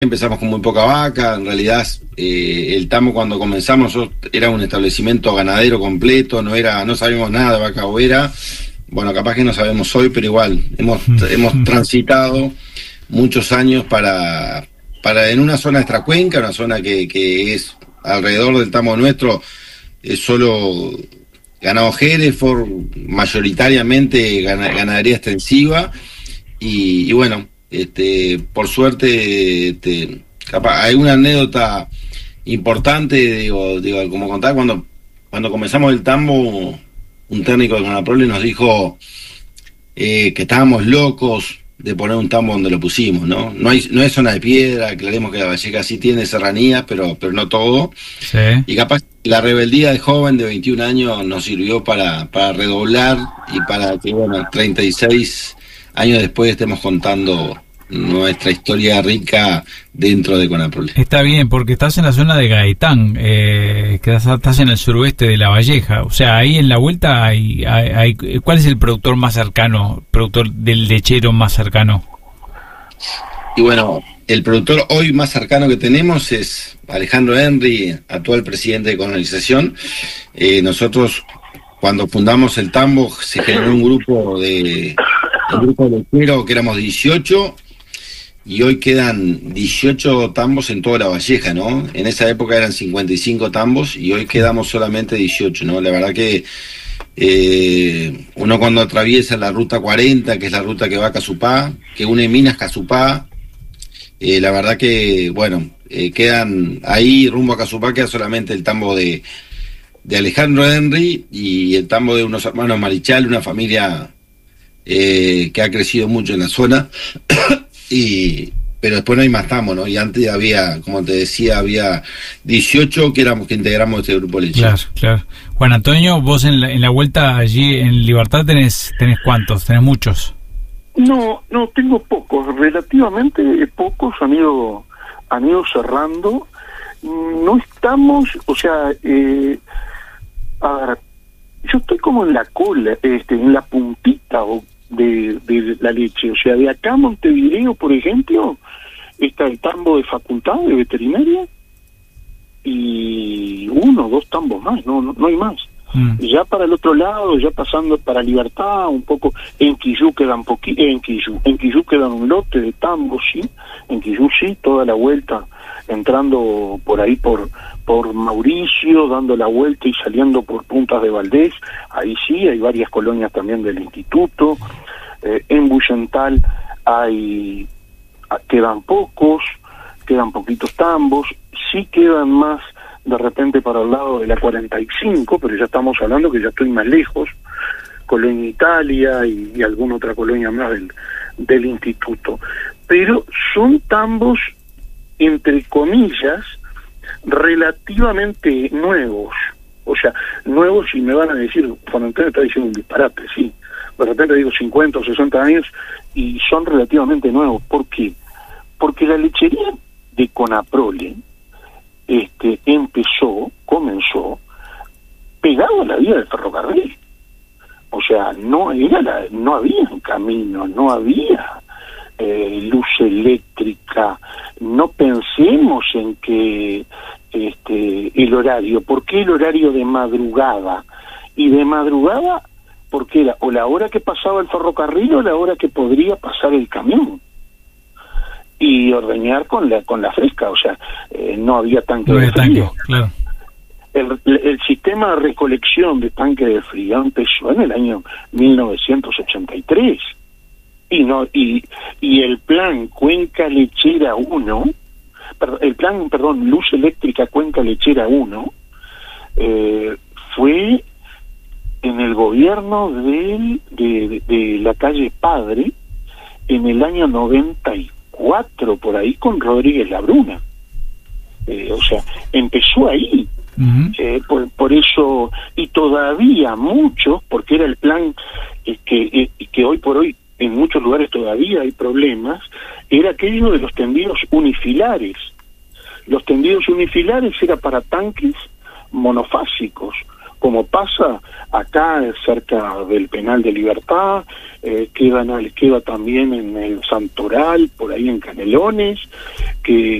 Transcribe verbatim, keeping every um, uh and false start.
Empezamos con muy poca vaca, en realidad eh, el tambo cuando comenzamos era un establecimiento ganadero completo, no era, no sabíamos nada de vaca bovera. Bueno, capaz que no sabemos hoy, pero igual hemos hemos transitado muchos años para para en una zona extracuenca, una zona que, que es alrededor del tambo nuestro, es solo ganado Hereford, mayoritariamente ganadería extensiva y, y bueno, este por suerte este, capaz hay una anécdota importante, digo, digo como contaba cuando cuando comenzamos el tambo, un técnico de Conaprole nos dijo eh, que estábamos locos de poner un tambo donde lo pusimos, ¿no? No hay, no es zona de piedra, aclaremos que la Valleja sí tiene serranías, pero, pero no todo. Sí. Y capaz la rebeldía de joven de veintiún años nos sirvió para, para redoblar y para que, bueno, treinta y seis años después estemos contando nuestra historia rica dentro de Conaprole. Está bien, porque estás en la zona de Gaitán, eh, que estás en el suroeste de La Valleja, o sea, ahí en la vuelta hay, hay, hay ¿cuál es el productor más cercano, productor del lechero más cercano? Y bueno, el productor hoy más cercano que tenemos es Alejandro Henry, actual presidente de Colonización. Eh, nosotros, cuando fundamos el tambo, se generó un grupo de un grupo de lecheros que éramos dieciocho, y hoy quedan dieciocho tambos en toda La Valleja, ¿no? En esa época eran cincuenta y cinco tambos y hoy quedamos solamente dieciocho, ¿no? La verdad que eh, uno cuando atraviesa la ruta cuarenta, que es la ruta que va a Casupá, que une Minas Casupá, eh, la verdad que, bueno, eh, quedan ahí rumbo a Casupá, queda solamente el tambo de, de Alejandro Henry y el tambo de unos hermanos Marichal, una familia eh, que ha crecido mucho en la zona. Y, pero después no hay más tambos, ¿no? Y antes había, como te decía, había dieciocho que éramos que integramos este grupo lechero. Claro, claro. Juan Antonio, vos en la, en la vuelta allí en Libertad tenés, tenés ¿cuántos? ¿Tenés muchos? No, no, tengo pocos, relativamente pocos, han ido, han ido cerrando. No estamos, o sea, eh, a ver, yo estoy como en la cola, este, en la puntita, o De, de la leche, o sea, de acá a Montevideo, por ejemplo, está el tambo de facultad de veterinaria y uno o dos tambos más, no, no, no hay más. Mm. Ya para el otro lado, ya pasando para Libertad, un poco, en Quillú quedan poqui, en Quillú, en Quillú quedan un lote de tambos, sí, en Quillú sí, toda la vuelta, entrando por ahí por por Mauricio, dando la vuelta y saliendo por Puntas de Valdés, ahí sí, hay varias colonias también del instituto. Eh, en Bullental hay, quedan pocos, quedan poquitos tambos, sí quedan más de repente para el lado de la cuarenta y cinco, pero ya estamos hablando que ya estoy más lejos, Colonia Italia y, y alguna otra colonia más del, del instituto. Pero son tambos, entre comillas, relativamente nuevos, o sea, nuevos, y me van a decir, Juan Antonio está diciendo un disparate, sí, de repente digo cincuenta o sesenta años, y son relativamente nuevos. ¿Por qué? Porque la lechería de Conaprole este, empezó, comenzó, pegado a la vía del ferrocarril, o sea, no era la, no había camino, no había Eh, luz eléctrica, no pensemos en que este el horario, ¿por qué el horario de madrugada? Y de madrugada, porque era o la hora que pasaba el ferrocarril o la hora que podría pasar el camión, y ordeñar con la con la fresca, o sea, eh, no había tanque no de frío. Tanque, claro. El, el sistema de recolección de tanque de frío empezó en el año mil novecientos ochenta y tres. Y no y y el plan Cuenca Lechera uno, perdón, el plan, perdón, Luz Eléctrica Cuenca Lechera uno, eh, fue en el gobierno de, de, de la calle Padre, en el año noventa y cuatro, por ahí, con Rodríguez Labruna. Eh, o sea, empezó ahí. Uh-huh. eh, por, por eso, y todavía muchos, porque era el plan eh, que, eh, que hoy por hoy en muchos lugares todavía hay problemas, era aquello de los tendidos unifilares. Los tendidos unifilares era para tanques monofásicos, como pasa acá cerca del Penal de Libertad, eh, quedan, queda también en el Santoral, por ahí en Canelones, que